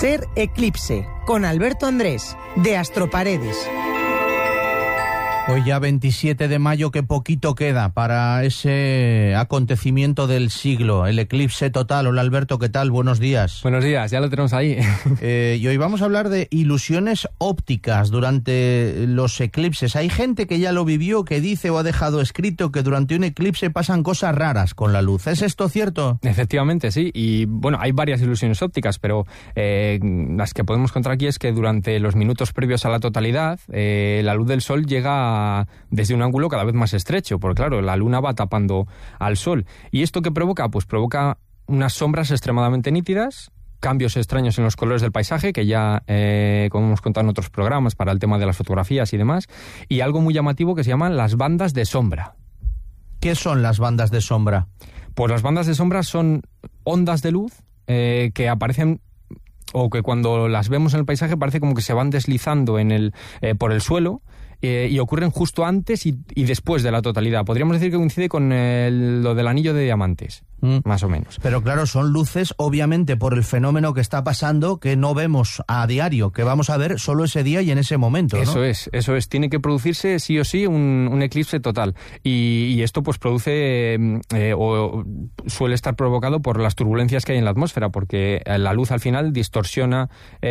Ser Eclipse, con Alberto Andrés, de Astroparedes. Hoy ya 27 de mayo, que poquito queda para ese acontecimiento del siglo, el eclipse total. Hola Alberto, ¿qué tal? Buenos días. Buenos días, ya lo tenemos ahí. Y hoy vamos a hablar de ilusiones ópticas durante los eclipses. Hay gente que ya lo vivió, que dice o ha dejado escrito que durante un eclipse pasan cosas raras con la luz. ¿Es esto cierto? Efectivamente, sí. Y bueno, hay varias ilusiones ópticas, pero las que podemos contar aquí es que durante los minutos previos a la totalidad, la luz del sol llega desde un ángulo cada vez más estrecho, porque claro, la luna va tapando al sol. ¿Y esto qué provoca? Pues provoca unas sombras extremadamente nítidas, cambios extraños en los colores del paisaje, que ya, como hemos contado en otros programas, para el tema de las fotografías y demás, y algo muy llamativo que se llaman las bandas de sombra. ¿Qué son las bandas de sombra? Pues las bandas de sombra son ondas de luz que aparecen, o que cuando las vemos en el paisaje parece como que se van deslizando por el suelo, y ocurren justo antes y después de la totalidad. Podríamos decir que coincide con lo del anillo de diamantes, más o menos. Pero claro, son luces, obviamente, por el fenómeno que está pasando, que no vemos a diario, que vamos a ver solo ese día y en ese momento, ¿no? Eso es. Tiene que producirse sí o sí un eclipse total. Y esto pues produce, o suele estar provocado por las turbulencias que hay en la atmósfera, porque la luz al final distorsiona,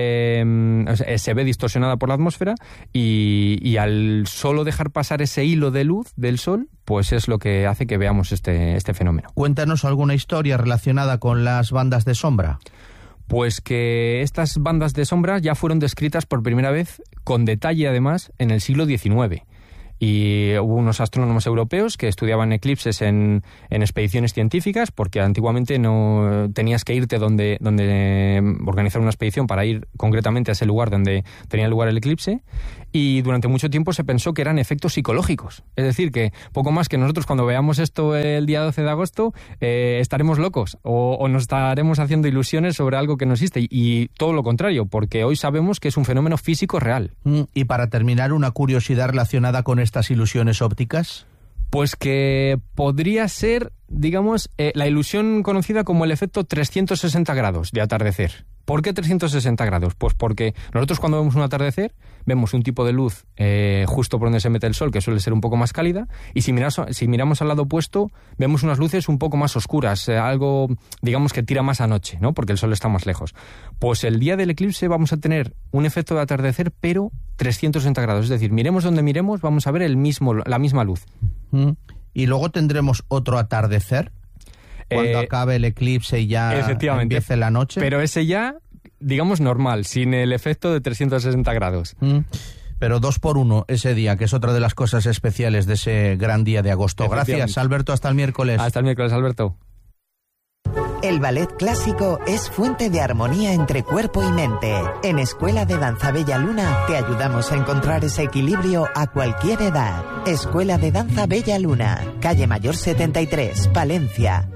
se ve distorsionada por la atmósfera, y al solo dejar pasar ese hilo de luz del sol, pues es lo que hace que veamos este fenómeno. Cuéntanos alguna historia relacionada con las bandas de sombra. Pues que estas bandas de sombra ya fueron descritas por primera vez, con detalle además, en el siglo XIX. Y hubo unos astrónomos europeos que estudiaban eclipses en expediciones científicas, porque antiguamente no tenías que irte donde organizar una expedición para ir concretamente a ese lugar donde tenía lugar el eclipse, y durante mucho tiempo se pensó que eran efectos psicológicos. Es decir, que poco más que nosotros cuando veamos esto el día 12 de agosto estaremos locos o nos estaremos haciendo ilusiones sobre algo que no existe, y todo lo contrario, porque hoy sabemos que es un fenómeno físico real. Y para terminar, una curiosidad relacionada con estas ilusiones ópticas. Pues que podría ser, digamos, la ilusión conocida como el efecto 360 grados de atardecer. ¿Por qué 360 grados? Pues porque nosotros cuando vemos un atardecer vemos un tipo de luz justo por donde se mete el sol, que suele ser un poco más cálida, y si miramos al lado opuesto vemos unas luces un poco más oscuras, algo, digamos, que tira más a noche, ¿no? Porque el sol está más lejos. Pues el día del eclipse vamos a tener un efecto de atardecer, pero 360 grados. Es decir, miremos donde miremos, vamos a ver la misma luz. Y luego tendremos otro atardecer cuando acabe el eclipse y ya empiece la noche. Pero ese ya, digamos, normal, sin el efecto de 360 grados. Pero 2x1 ese día, que es otra de las cosas especiales de ese gran día de agosto. Gracias, Alberto. Hasta el miércoles. Hasta el miércoles, Alberto. El ballet clásico es fuente de armonía entre cuerpo y mente. En Escuela de Danza Bella Luna te ayudamos a encontrar ese equilibrio a cualquier edad. Escuela de Danza Bella Luna, calle Mayor 73, Palencia.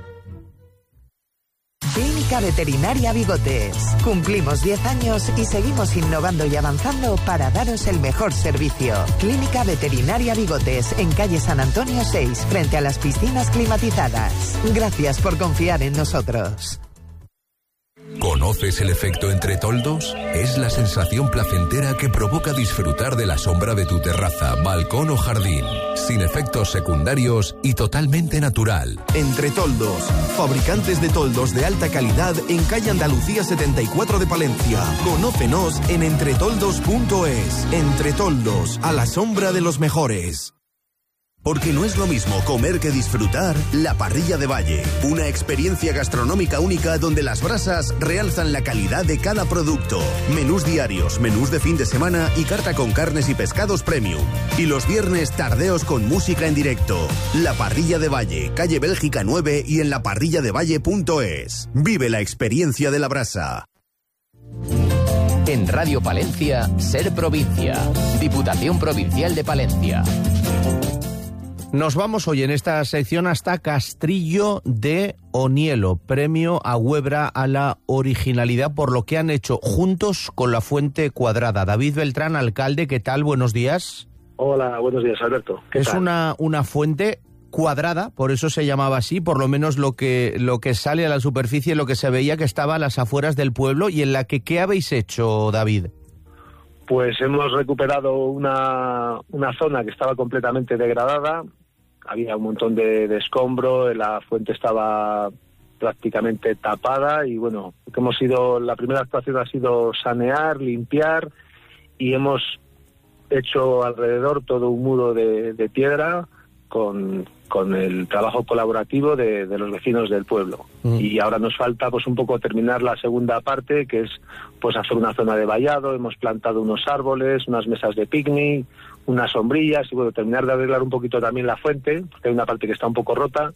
Clínica Veterinaria Bigotes. Cumplimos 10 años y seguimos innovando y avanzando para daros el mejor servicio. Clínica Veterinaria Bigotes, en calle San Antonio 6, frente a las piscinas climatizadas. Gracias por confiar en nosotros. ¿Conoces el efecto entre toldos? Es la sensación placentera que provoca disfrutar de la sombra de tu terraza, balcón o jardín, sin efectos secundarios y totalmente natural. Entre Toldos, fabricantes de toldos de alta calidad en calle Andalucía 74 de Palencia. Conócenos en entretoldos.es. Entre Toldos, a la sombra de los mejores. Porque no es lo mismo comer que disfrutar, La Parrilla de Valle. Una experiencia gastronómica única donde las brasas realzan la calidad de cada producto. Menús diarios, menús de fin de semana y carta con carnes y pescados premium. Y los viernes tardeos con música en directo. La Parrilla de Valle, calle Bélgica 9 y en laparrilladevalle.es. Vive la experiencia de la brasa. En Radio Palencia, Ser Provincia. Diputación Provincial de Palencia. Nos vamos hoy en esta sección hasta Castrillo de Onielo, premio a Huebra a la originalidad por lo que han hecho juntos con la Fuente Cuadrada. David Beltrán, alcalde, ¿qué tal? Buenos días. Hola, buenos días, Alberto. ¿Qué es tal? Una fuente cuadrada, por eso se llamaba así, por lo menos lo que sale a la superficie, lo que se veía que estaba a las afueras del pueblo, y en la que ¿qué habéis hecho, David? Pues hemos recuperado una zona que estaba completamente degradada, había un montón de escombro, la fuente estaba prácticamente tapada y bueno, la primera actuación ha sido sanear, limpiar y hemos hecho alrededor todo un muro de piedra con el trabajo colaborativo de los vecinos del pueblo. Y ahora nos falta pues un poco terminar la segunda parte, que es pues hacer una zona de vallado. Hemos plantado unos árboles, unas mesas de picnic, unas sombrillas y bueno, terminar de arreglar un poquito también la fuente, porque hay una parte que está un poco rota.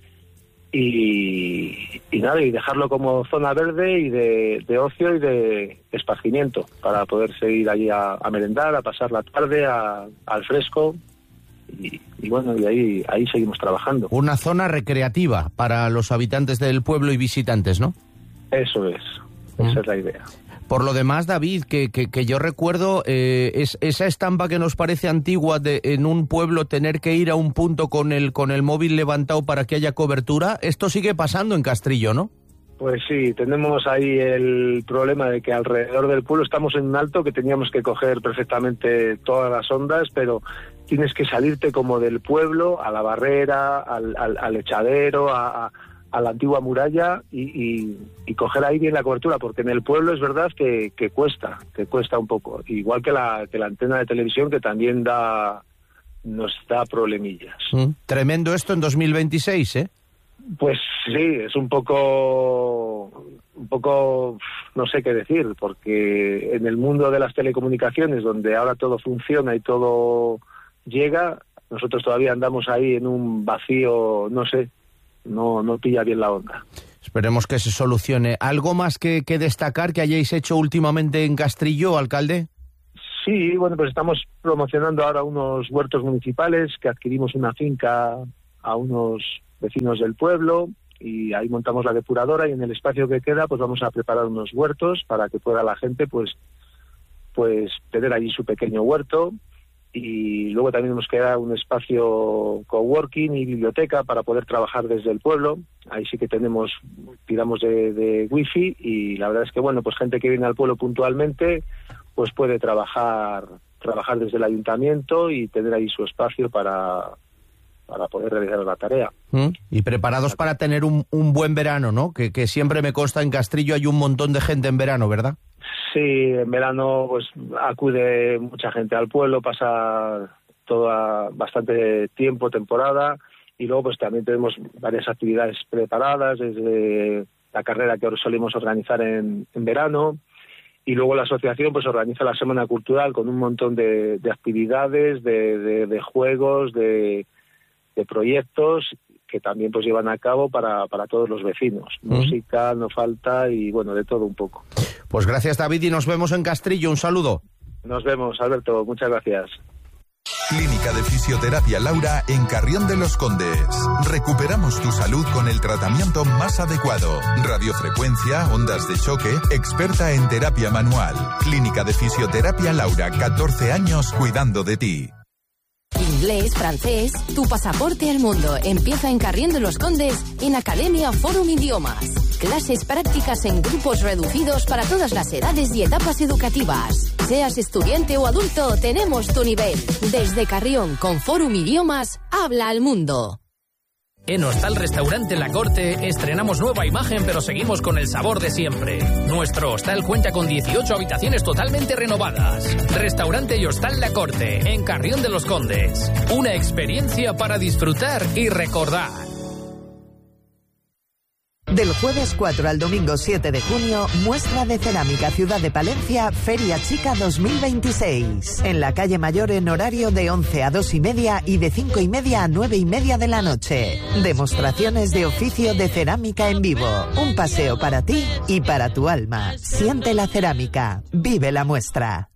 Y nada, y dejarlo como zona verde y de ocio y de esparcimiento para poder seguir allí a merendar, a pasar la tarde al fresco. Y bueno, y ahí seguimos trabajando. Una zona recreativa para los habitantes del pueblo y visitantes, ¿no? Eso es, esa es la idea. Por lo demás, David, que yo recuerdo esa estampa que nos parece antigua de en un pueblo tener que ir a un punto con el móvil levantado para que haya cobertura, esto sigue pasando en Castrillo, ¿no? Pues sí, tenemos ahí el problema de que alrededor del pueblo estamos en un alto que teníamos que coger perfectamente todas las ondas, pero tienes que salirte como del pueblo a la barrera, al echadero, a la antigua muralla y coger ahí bien la cobertura, porque en el pueblo es verdad que cuesta un poco, igual que la antena de televisión, que también nos da problemillas. Tremendo esto en 2026, ¿eh? Pues sí, es un poco, no sé qué decir, porque en el mundo de las telecomunicaciones, donde ahora todo funciona y todo llega, nosotros todavía andamos ahí en un vacío, no sé, no pilla bien la onda. Esperemos que se solucione. ¿Algo más que destacar que hayáis hecho últimamente en Castrillo, alcalde? Sí, bueno, pues estamos promocionando ahora unos huertos municipales, que adquirimos una finca a unos vecinos del pueblo y ahí montamos la depuradora y en el espacio que queda pues vamos a preparar unos huertos para que pueda la gente pues tener allí su pequeño huerto. Y luego también nos queda un espacio coworking y biblioteca para poder trabajar desde el pueblo. Ahí sí que tiramos de wifi y la verdad es que bueno, pues gente que viene al pueblo puntualmente pues puede trabajar desde el ayuntamiento y tener ahí su espacio para poder realizar la tarea. Y preparados para tener un buen verano, ¿no? Que siempre me consta en Castrillo hay un montón de gente en verano, ¿verdad? Sí, en verano pues acude mucha gente al pueblo, pasa bastante tiempo, temporada, y luego pues también tenemos varias actividades preparadas, desde la carrera que solemos organizar en verano, y luego la asociación pues organiza la Semana Cultural con un montón de actividades, de juegos, de proyectos que también pues llevan a cabo para todos los vecinos. Música no falta y bueno, de todo un poco. Pues gracias, David, y nos vemos en Castrillo. Un saludo. Nos vemos, Alberto. Muchas gracias. Clínica de Fisioterapia Laura en Carrión de los Condes. Recuperamos tu salud con el tratamiento más adecuado. Radiofrecuencia, ondas de choque, experta en terapia manual. Clínica de Fisioterapia Laura, 14 años cuidando de ti. Inglés, francés, tu pasaporte al mundo empieza en Carrión de los Condes en Academia Forum Idiomas. Clases prácticas en grupos reducidos para todas las edades y etapas educativas. Seas estudiante o adulto, tenemos tu nivel. Desde Carrión con Forum Idiomas, habla al mundo. En Hostal Restaurante La Corte estrenamos nueva imagen, pero seguimos con el sabor de siempre. Nuestro hostal cuenta con 18 habitaciones totalmente renovadas. Restaurante y Hostal La Corte, en Carrión de los Condes. Una experiencia para disfrutar y recordar. Del jueves 4 al domingo 7 de junio, muestra de cerámica Ciudad de Palencia, Feria Chica 2026. En la calle Mayor en horario de 11 a 2:30 y de 5:30 a 9:30 de la noche. Demostraciones de oficio de cerámica en vivo. Un paseo para ti y para tu alma. Siente la cerámica. Vive la muestra.